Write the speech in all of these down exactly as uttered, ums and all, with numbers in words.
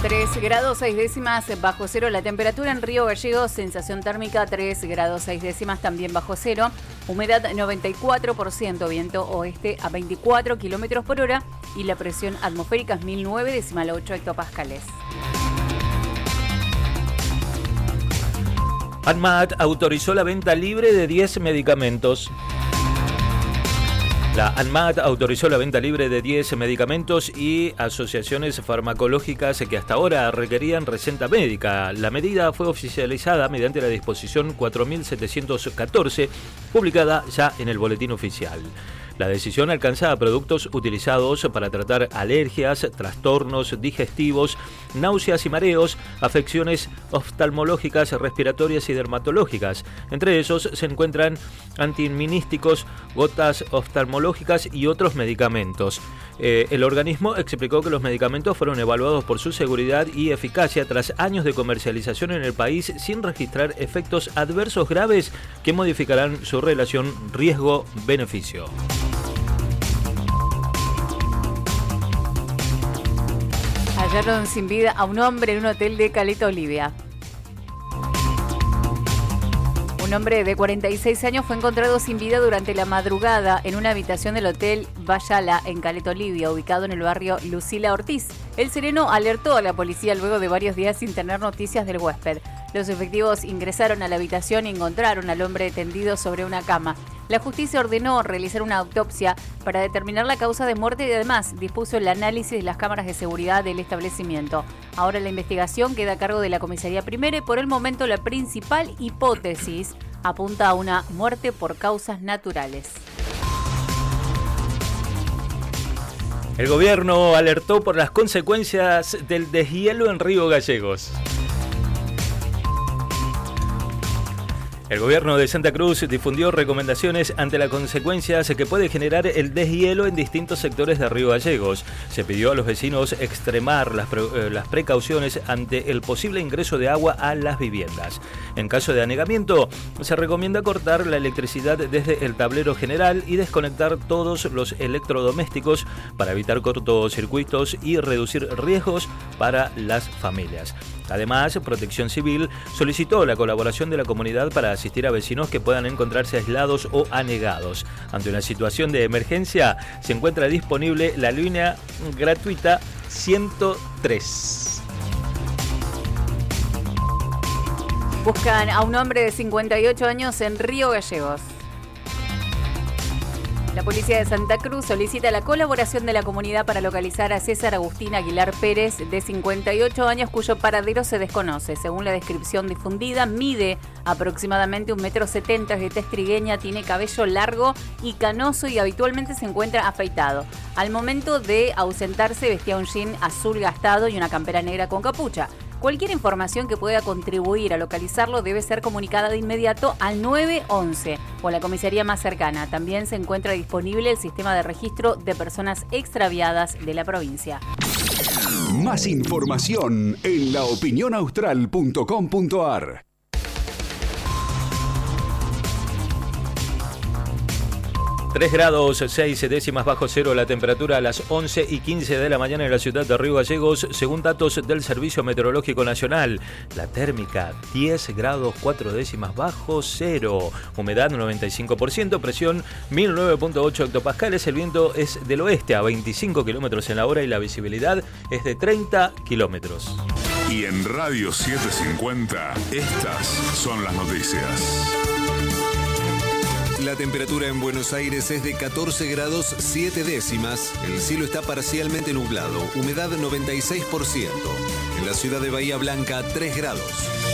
tres grados seis décimas bajo cero la temperatura en Río Gallegos, sensación térmica tres grados seis décimas también bajo cero, humedad noventa y cuatro por ciento, viento oeste a veinticuatro kilómetros por hora y la presión atmosférica es mil nueve decimal ocho hectopascales. ANMAT autorizó la venta libre de diez medicamentos. La ANMAT autorizó la venta libre de diez medicamentos y asociaciones farmacológicas que hasta ahora requerían receta médica. La medida fue oficializada mediante la disposición cuatro mil setecientos catorce, publicada ya en el Boletín Oficial. La decisión alcanza a productos utilizados para tratar alergias, trastornos digestivos, náuseas y mareos, afecciones oftalmológicas, respiratorias y dermatológicas. Entre esos se encuentran antihistiamínicos, gotas oftalmológicas y otros medicamentos. Eh, el organismo explicó que los medicamentos fueron evaluados por su seguridad y eficacia tras años de comercialización en el país sin registrar efectos adversos graves que modificarán su relación riesgo-beneficio. Hallaron sin vida a un hombre en un hotel de Caleta Olivia. Un hombre de cuarenta y seis años fue encontrado sin vida durante la madrugada en una habitación del hotel Vallala en Caleta Olivia, ubicado en el barrio Lucila Ortiz. El sereno alertó a la policía luego de varios días sin tener noticias del huésped. Los efectivos ingresaron a la habitación y encontraron al hombre tendido sobre una cama. La justicia ordenó realizar una autopsia para determinar la causa de muerte y además dispuso el análisis de las cámaras de seguridad del establecimiento. Ahora la investigación queda a cargo de la comisaría primera y por el momento la principal hipótesis apunta a una muerte por causas naturales. El gobierno alertó por las consecuencias del deshielo en Río Gallegos. El gobierno de Santa Cruz difundió recomendaciones ante las consecuencias que puede generar el deshielo en distintos sectores de Río Gallegos. Se pidió a los vecinos extremar las, pre las precauciones ante el posible ingreso de agua a las viviendas. En caso de anegamiento, se recomienda cortar la electricidad desde el tablero general y desconectar todos los electrodomésticos para evitar cortocircuitos y reducir riesgos para las familias. Además, Protección Civil solicitó la colaboración de la comunidad para asistir a vecinos que puedan encontrarse aislados o anegados. Ante una situación de emergencia, se encuentra disponible la línea gratuita ciento tres. Buscan a un hombre de cincuenta y ocho años en Río Gallegos. La policía de Santa Cruz solicita la colaboración de la comunidad para localizar a César Agustín Aguilar Pérez, de cincuenta y ocho años, cuyo paradero se desconoce. Según la descripción difundida, mide aproximadamente un metro setenta, es de tez trigueña, tiene cabello largo y canoso y habitualmente se encuentra afeitado. Al momento de ausentarse vestía un jean azul gastado y una campera negra con capucha. Cualquier información que pueda contribuir a localizarlo debe ser comunicada de inmediato al nueve once o a la comisaría más cercana. También se encuentra disponible el sistema de registro de personas extraviadas de la provincia. Más información en la opinión austral punto com punto a r. tres grados seis décimas bajo cero la temperatura a las once y quince de la mañana en la ciudad de Río Gallegos, según datos del Servicio Meteorológico Nacional. La térmica diez grados cuatro décimas bajo cero, humedad noventa y cinco por ciento, presión mil nueve punto ocho hectopascales, el viento es del oeste a veinticinco kilómetros en la hora y la visibilidad es de treinta kilómetros. Y en Radio setecientos cincuenta, estas son las noticias. La temperatura en Buenos Aires es de catorce grados siete décimas. El cielo está parcialmente nublado. Humedad noventa y seis por ciento. En la ciudad de Bahía Blanca, tres grados.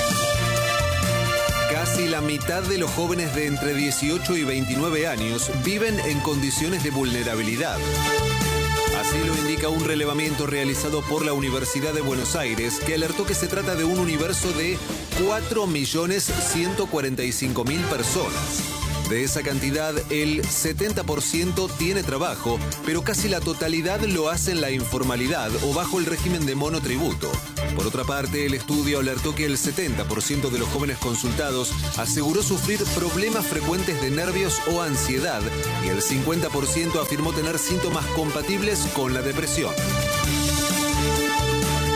Casi la mitad de los jóvenes de entre dieciocho y veintinueve años viven en condiciones de vulnerabilidad. Así lo indica un relevamiento realizado por la Universidad de Buenos Aires, que alertó que se trata de un universo de cuatro millones ciento cuarenta y cinco mil personas. De esa cantidad, el setenta por ciento tiene trabajo, pero casi la totalidad lo hace en la informalidad o bajo el régimen de monotributo. Por otra parte, el estudio alertó que el setenta por ciento de los jóvenes consultados aseguró sufrir problemas frecuentes de nervios o ansiedad y el cincuenta por ciento afirmó tener síntomas compatibles con la depresión. Desde el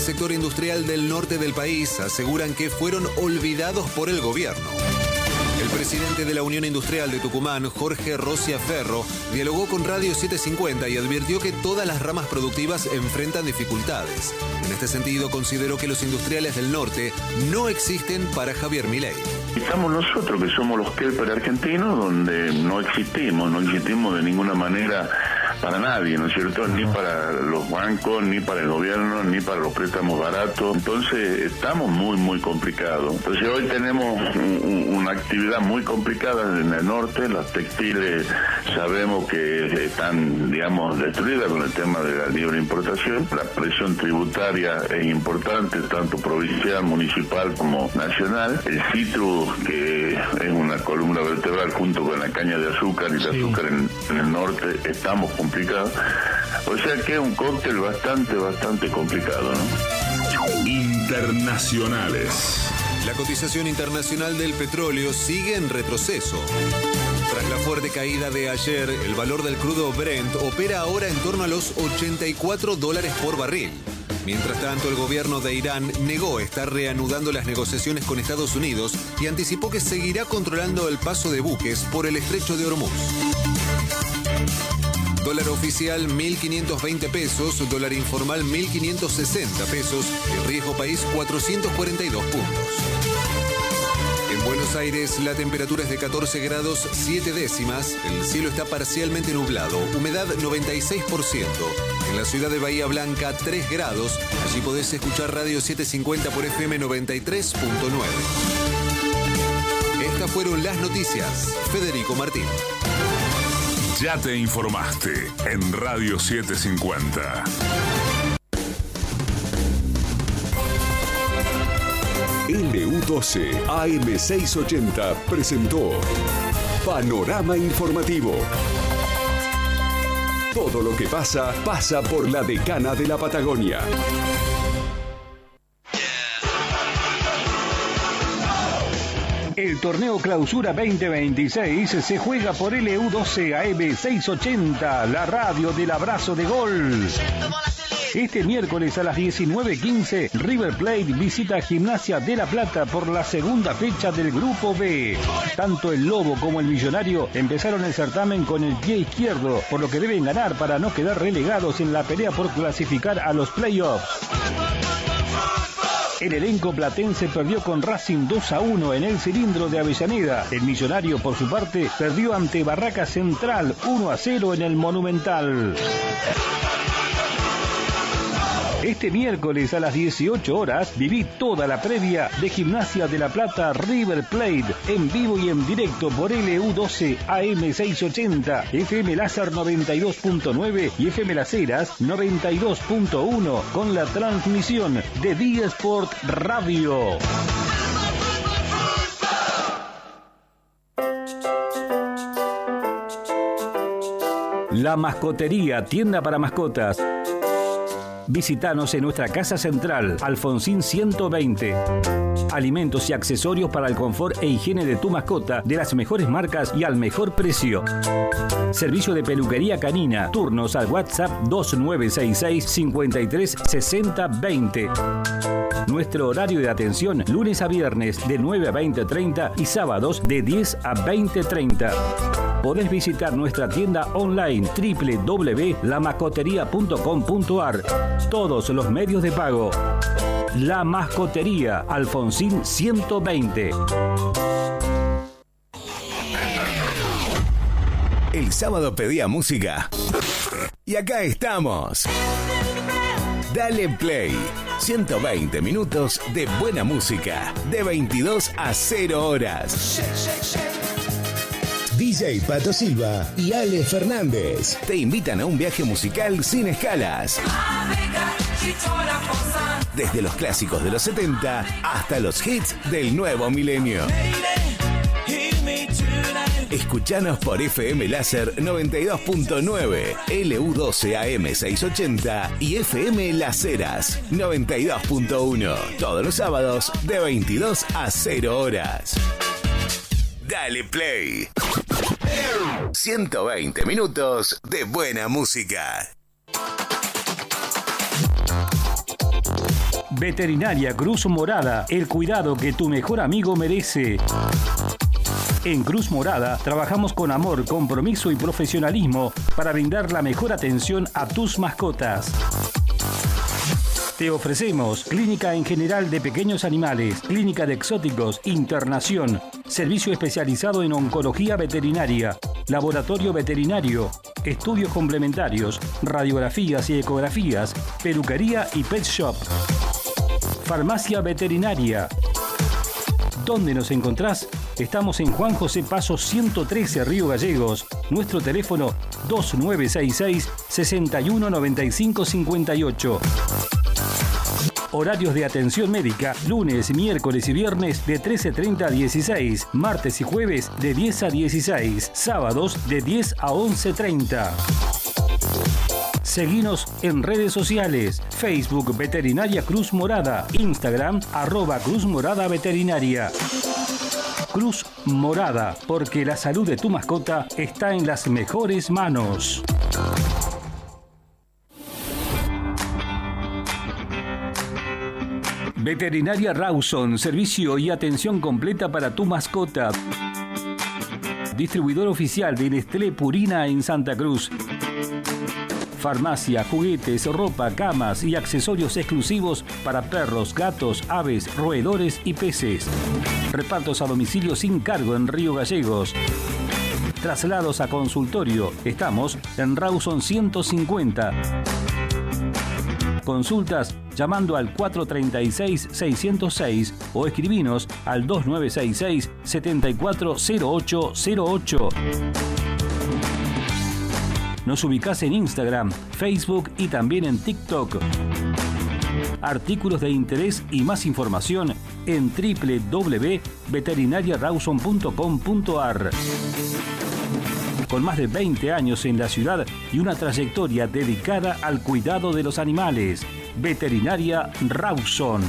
sector industrial del norte del país aseguran que fueron olvidados por el gobierno. El presidente de la Unión Industrial de Tucumán, Jorge Rosia Ferro, dialogó con Radio setecientos cincuenta y advirtió que todas las ramas productivas enfrentan dificultades. En este sentido, consideró que los industriales del norte no existen para Javier Milei. Estamos nosotros, que somos los Kelper argentinos, donde no existimos, no existimos de ninguna manera para nadie, ¿no es cierto? Ni para los bancos, ni para el gobierno, ni para los préstamos baratos. Entonces, estamos muy, muy complicados. Entonces, hoy tenemos un, una actividad muy complicada en el norte. Las textiles sabemos que están, digamos, destruidas con el tema de la libre importación. La presión tributaria es importante, tanto provincial, municipal como nacional. El citrus, que es una columna vertebral junto con la caña de azúcar y el sí. azúcar en, en el norte, estamos complicados. O sea que es un cóctel bastante, bastante complicado, ¿no? Internacionales. La cotización internacional del petróleo sigue en retroceso. Tras la fuerte caída de ayer, el valor del crudo Brent opera ahora en torno a los ochenta y cuatro dólares por barril. Mientras tanto, el gobierno de Irán negó estar reanudando las negociaciones con Estados Unidos y anticipó que seguirá controlando el paso de buques por el estrecho de Hormuz. Dólar oficial mil quinientos veinte pesos, dólar informal mil quinientos sesenta pesos y riesgo país cuatrocientos cuarenta y dos puntos. En Buenos Aires la temperatura es de catorce grados siete décimas, el cielo está parcialmente nublado, humedad noventa y seis por ciento. En la ciudad de Bahía Blanca tres grados, allí podés escuchar Radio setecientos cincuenta por F M noventa y tres punto nueve. Estas fueron las noticias. Federico Martín. Ya te informaste en Radio setecientos cincuenta. L U doce A M seiscientos ochenta presentó Panorama Informativo. Todo lo que pasa, pasa por la Decana de la Patagonia. El torneo Clausura veinte veintiséis se juega por L U doce A M seiscientos ochenta, la radio del abrazo de gol. Este miércoles a las diecinueve quince, River Plate visita Gimnasia de La Plata por la segunda fecha del Grupo B. Tanto el Lobo como el Millonario empezaron el certamen con el pie izquierdo, por lo que deben ganar para no quedar relegados en la pelea por clasificar a los playoffs. El elenco platense perdió con Racing dos a uno en el Cilindro de Avellaneda. El Millonario, por su parte, perdió ante Barraca Central uno a cero en el Monumental. Este miércoles a las dieciocho horas viví toda la previa de Gimnasia de La Plata River Plate en vivo y en directo por L U doce A M seiscientos ochenta, F M Láser noventa y dos punto nueve y F M Las Heras noventa y dos punto uno con la transmisión de Día Sport Radio. La Mascotería, tienda para mascotas. Visítanos en nuestra casa central, Alfonsín ciento veinte. Alimentos y accesorios para el confort e higiene de tu mascota de las mejores marcas y al mejor precio. Servicio de peluquería canina. Turnos al WhatsApp dos nueve seis seis, cinco tres seis cero dos cero. Nuestro horario de atención lunes a viernes de nueve a veinte treinta y sábados de diez a veinte treinta. Podés visitar nuestra tienda online doble u doble u doble u punto la mascotería punto com punto a r. Todos los medios de pago. La Mascotería, Alfonsín ciento veinte. El sábado pedía música. Y acá estamos. Dale Play. ciento veinte minutos de buena música. De veintidós a cero horas. D J Pato Silva y Ale Fernández te invitan a un viaje musical sin escalas. Desde los clásicos de los setenta hasta los hits del nuevo milenio. Escuchanos por F M Láser noventa y dos punto nueve, L U doce A M seiscientos ochenta y F M Las Heras noventa y dos punto uno. Todos los sábados de veintidós a cero horas. Dale Play. ciento veinte minutos de buena música. Veterinaria Cruz Morada, el cuidado que tu mejor amigo merece. En Cruz Morada trabajamos con amor, compromiso y profesionalismo para brindar la mejor atención a tus mascotas. Te ofrecemos clínica en general de pequeños animales, clínica de exóticos, internación, servicio especializado en oncología veterinaria, laboratorio veterinario, estudios complementarios, radiografías y ecografías, peluquería y pet shop. Farmacia veterinaria. ¿Dónde nos encontrás? Estamos en Juan José Paso ciento trece, Río Gallegos. Nuestro teléfono dos nueve seis seis, seis uno nueve cinco cinco ocho. Horarios de atención médica, lunes, miércoles y viernes de trece treinta a dieciséis, martes y jueves de diez a dieciséis, sábados de diez a once treinta. Seguinos en redes sociales, Facebook Veterinaria Cruz Morada, Instagram arroba Cruz Morada Veterinaria. Cruz Morada, porque la salud de tu mascota está en las mejores manos. Veterinaria Rawson, servicio y atención completa para tu mascota. Distribuidor oficial de Nestlé Purina en Santa Cruz. Farmacia, juguetes, ropa, camas y accesorios exclusivos para perros, gatos, aves, roedores y peces. Repartos a domicilio sin cargo en Río Gallegos. Traslados a consultorio. Estamos en Rawson ciento cincuenta. Consultas llamando al cuatro tres seis, seis cero seis o escribinos al dos nueve seis seis, siete cuatro cero ocho cero ocho. Nos ubicás en Instagram, Facebook y también en TikTok. Artículos de interés y más información en doble u doble u doble u punto veterinaria rawson punto com punto a r. Con más de veinte años en la ciudad y una trayectoria dedicada al cuidado de los animales. Veterinaria Rawson.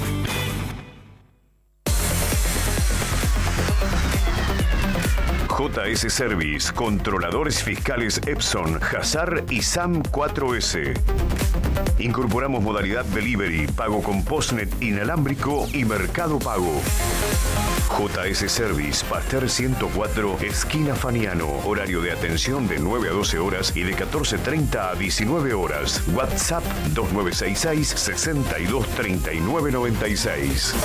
J S Service, controladores fiscales Epson, Hazar y SAM cuatro S. Incorporamos modalidad delivery, pago con postnet inalámbrico y mercado pago. J S Service, Pasteur ciento cuatro, esquina Faniano. Horario de atención de nueve a doce horas y de catorce treinta a diecinueve horas. WhatsApp dos nueve seis seis, sesenta y dos, treinta y nueve noventa y seis.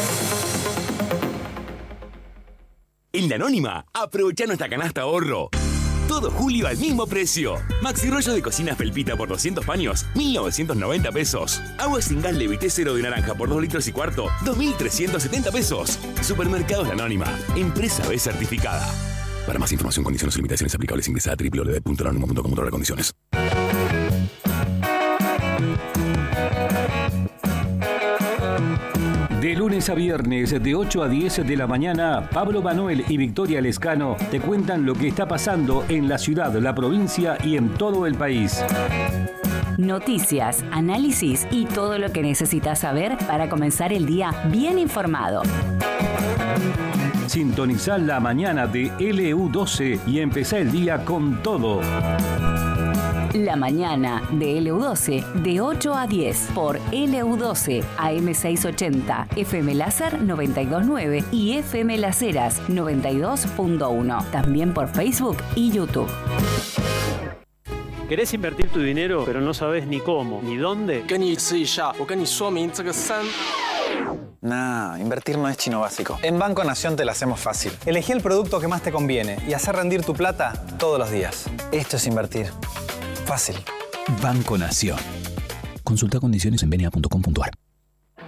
En La Anónima, aprovecha nuestra canasta ahorro. Todo julio al mismo precio. Maxi rollo de cocina felpita por doscientos paños, mil novecientos noventa pesos. Agua sin gas Levité cero de naranja por dos litros y cuarto, dos mil trescientos setenta pesos. Supermercados La Anónima, empresa B certificada. Para más información, condiciones y limitaciones aplicables, ingresa a doble u doble u doble u punto la anónima punto com punto a r condiciones. De lunes a viernes, de ocho a diez de la mañana, Pablo Manuel y Victoria Lescano te cuentan lo que está pasando en la ciudad, la provincia y en todo el país. Noticias, análisis y todo lo que necesitas saber para comenzar el día bien informado. Sintonizá la mañana de L U doce y empezá el día con todo. La mañana de L U doce de ocho a diez por L U doce A M seiscientos ochenta, F M Láser noventa y dos punto nueve y F M Las Heras noventa y dos punto uno. También por Facebook y YouTube. ¿Querés invertir tu dinero, pero no sabes ni cómo, ni dónde? Nah, invertir no es chino básico. En Banco Nación te la hacemos fácil. Elegí el producto que más te conviene y hacer rendir tu plata todos los días. Esto es invertir. Fácil. Banco Nación. Consulta condiciones en benia punto com punto a r.